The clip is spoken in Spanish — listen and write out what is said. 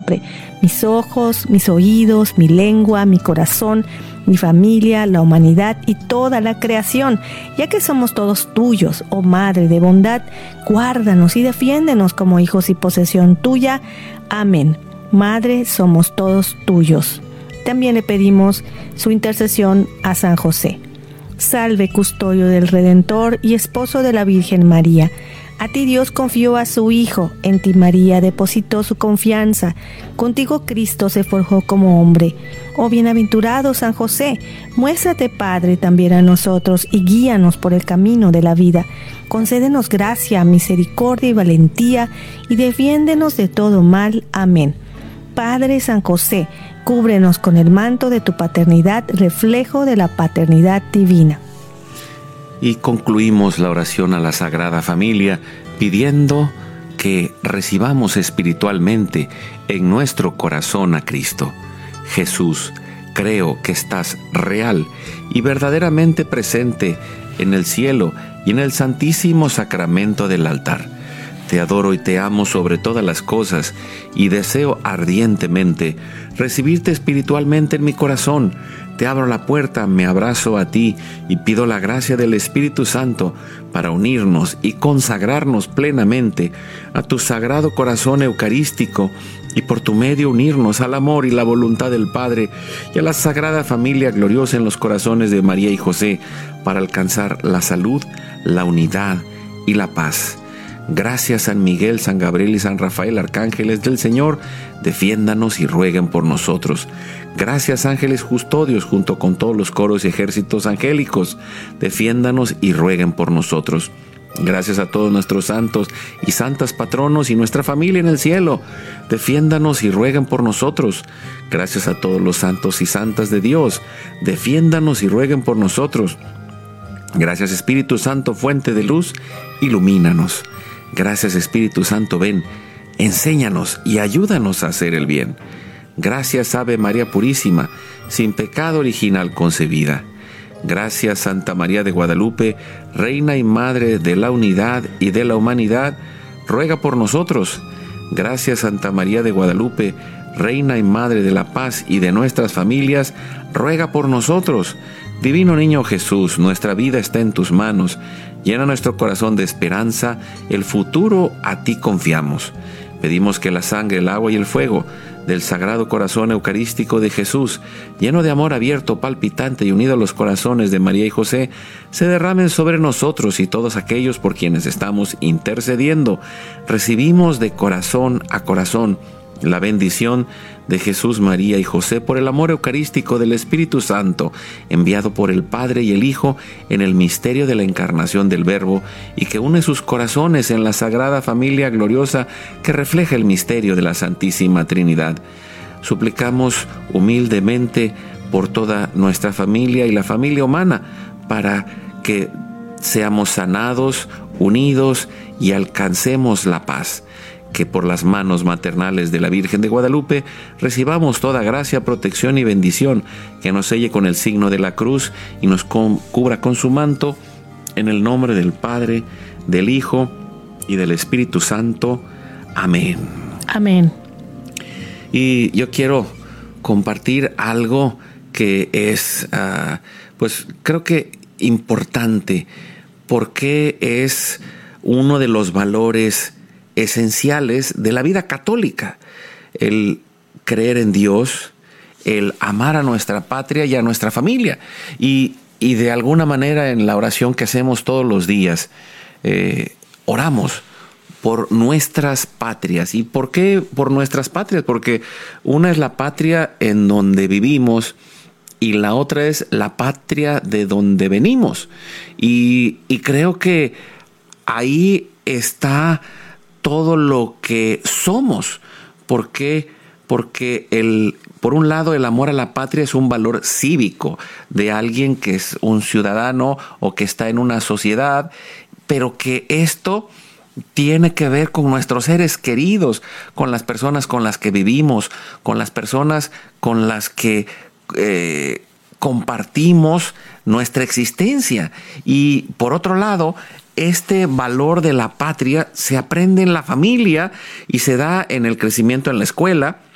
siempre. Mis ojos, mis oídos, mi lengua, mi corazón, mi familia, la humanidad y toda la creación. Ya que somos todos tuyos, oh Madre de bondad, guárdanos y defiéndenos como hijos y posesión tuya. Amén. Madre, somos todos tuyos. También le pedimos su intercesión a San José. Salve, custodio del Redentor y esposo de la Virgen María. A ti Dios confió a su Hijo, en ti María depositó su confianza. Contigo Cristo se forjó como hombre. Oh bienaventurado San José, muéstrate Padre también a nosotros y guíanos por el camino de la vida. Concédenos gracia, misericordia y valentía y defiéndenos de todo mal. Amén. Padre San José, cúbrenos con el manto de tu paternidad, reflejo de la paternidad divina. Y concluimos la oración a la Sagrada Familia pidiendo que recibamos espiritualmente en nuestro corazón a Cristo. Jesús, creo que estás real y verdaderamente presente en el cielo y en el santísimo sacramento del altar. Te adoro y te amo sobre todas las cosas y deseo ardientemente recibirte espiritualmente en mi corazón. Te abro la puerta, me abrazo a ti y pido la gracia del Espíritu Santo para unirnos y consagrarnos plenamente a tu sagrado corazón eucarístico y por tu medio unirnos al amor y la voluntad del Padre y a la Sagrada Familia gloriosa en los corazones de María y José para alcanzar la salud, la unidad y la paz. Gracias San Miguel, San Gabriel y San Rafael, arcángeles del Señor, defiéndanos y rueguen por nosotros. Gracias ángeles custodios, junto con todos los coros y ejércitos angélicos, defiéndanos y rueguen por nosotros. Gracias a todos nuestros santos y santas patronos y nuestra familia en el cielo, defiéndanos y rueguen por nosotros. Gracias a todos los santos y santas de Dios, defiéndanos y rueguen por nosotros. Gracias Espíritu Santo, fuente de luz, ilumínanos. Gracias Espíritu Santo, ven, enséñanos y ayúdanos a hacer el bien. Gracias Ave María Purísima, sin pecado original concebida. Gracias Santa María de Guadalupe, Reina y Madre de la unidad y de la humanidad, ruega por nosotros. Gracias Santa María de Guadalupe, Reina y Madre de la paz y de nuestras familias, ruega por nosotros. Divino Niño Jesús, nuestra vida está en tus manos. Llena nuestro corazón de esperanza, el futuro a ti confiamos. Pedimos que la sangre, el agua y el fuego del Sagrado Corazón Eucarístico de Jesús, lleno de amor abierto, palpitante y unido a los corazones de María y José, se derramen sobre nosotros y todos aquellos por quienes estamos intercediendo. Recibimos de corazón a corazón la bendición de Jesús, María y José por el amor eucarístico del Espíritu Santo, enviado por el Padre y el Hijo en el misterio de la encarnación del Verbo y que une sus corazones en la Sagrada Familia gloriosa que refleja el misterio de la Santísima Trinidad. Suplicamos humildemente por toda nuestra familia y la familia humana para que seamos sanados, unidos y alcancemos la paz. Que por las manos maternales de la Virgen de Guadalupe recibamos toda gracia, protección y bendición, que nos selle con el signo de la cruz y nos cubra con su manto, en el nombre del Padre, del Hijo y del Espíritu Santo. Amén. Amén. Y yo quiero compartir algo que es, pues creo que importante, porque es uno de los valores esenciales de la vida católica: el creer en Dios, el amar a nuestra patria y a nuestra familia. Y de alguna manera en la oración que hacemos todos los días, oramos por nuestras patrias. ¿Y por qué por nuestras patrias? Porque una es la patria en donde vivimos y la otra es la patria de donde venimos. Y creo que ahí está todo lo que somos. ¿Por qué? Porque por un lado, el amor a la patria es un valor cívico de alguien que es un ciudadano o que está en una sociedad, pero que esto tiene que ver con nuestros seres queridos, con las personas con las que vivimos, con las personas con las que compartimos nuestra existencia. Y por otro lado, este valor de la patria se aprende en la familia y se da en el crecimiento en la escuela,